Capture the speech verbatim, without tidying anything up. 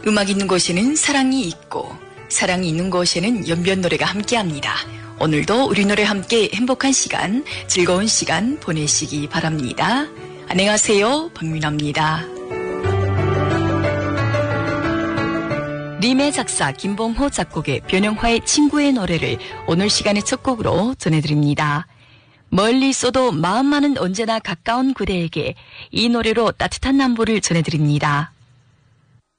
음악 있는 곳에는 사랑이 있고 사랑이 있는 곳에는 연변 노래가 함께합니다. 오늘도 우리 노래 함께 행복한 시간, 즐거운 시간 보내시기 바랍니다. 안녕하세요, 박민아입니다. 림의 작사 김봉호 작곡의 변영화의 친구의 노래를 오늘 시간의 첫 곡으로 전해드립니다. 멀리 있어도 마음만은 언제나 가까운 그대에게 이 노래로 따뜻한 남보를 전해드립니다.